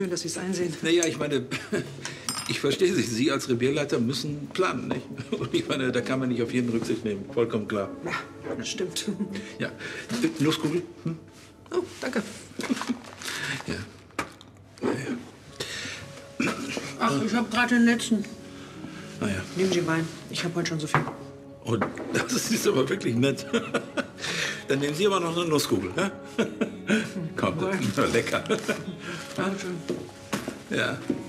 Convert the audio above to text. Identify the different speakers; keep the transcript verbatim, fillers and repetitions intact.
Speaker 1: Schön, dass Sie es einsehen.
Speaker 2: Naja, ich meine, ich verstehe Sie. Sie als Revierleiter müssen planen, nicht? Und ich meine, da kann man nicht auf jeden Rücksicht nehmen. Vollkommen klar.
Speaker 1: Ja, das stimmt.
Speaker 2: Ja. Nusskugel? Hm?
Speaker 1: Oh, danke.
Speaker 2: Ja. Naja.
Speaker 1: Ach, ich habe gerade den letzten.
Speaker 2: Naja.
Speaker 1: Nehmen Sie meinen. Ich habe heute schon so viel.
Speaker 2: Und das ist aber wirklich nett. Dann nehmen Sie aber noch eine Nusskugel, ne? Kommt, lecker.
Speaker 1: Dankeschön.
Speaker 2: Ja.